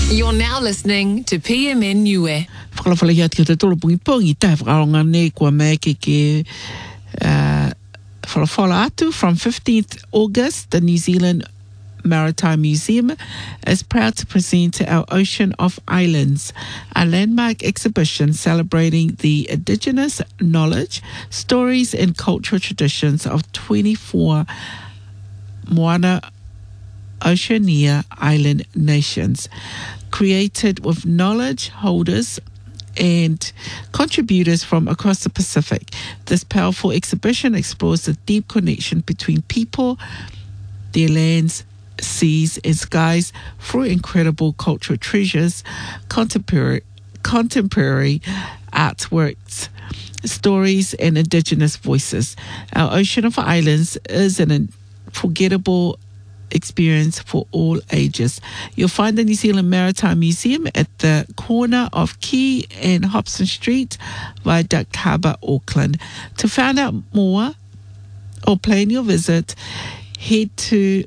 You're now listening to PMN Niue. Whakalawhala ia tia te tolo pungi tai whakaronga ne kua mea ke whalawhala atu. From 15th August, the New Zealand Maritime Museum is proud to present our Ocean of Islands, a landmark exhibition celebrating the indigenous knowledge, stories and cultural traditions of 24 Moana Oceania island nations, created with knowledge holders and contributors from across the Pacific. This powerful exhibition explores the deep connection between people, their lands, seas and skies through incredible cultural treasures, contemporary artworks, stories and indigenous voices. Our Ocean of Islands is an unforgettable experience for all ages. You'll find the New Zealand Maritime Museum at the corner of Quay and Hobson Street, Viaduct Harbour, Auckland. To find out more or plan your visit, head to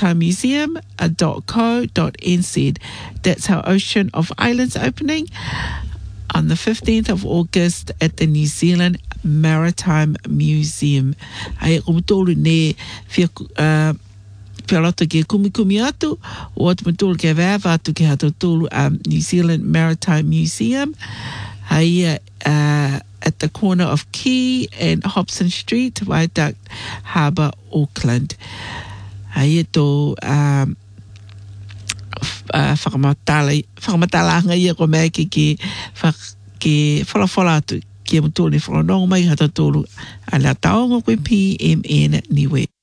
maritimemuseum.co.nz. That's our Ocean of Islands opening on the 15th of August at the New Zealand Maritime Museum. Ai kumutolu ne Fialoto ke kumi atu, o atu matulu ke vava atu ke hatotulu New Zealand Maritime Museum. Hai at the corner of Quay and Hobson Street, Viaduct Harbour, Auckland. Hai to whakamatalanga ia ko mea ke whalawhala atu ke matulu ni whanonga mai hatotulu a la taonga koe PMN Niue.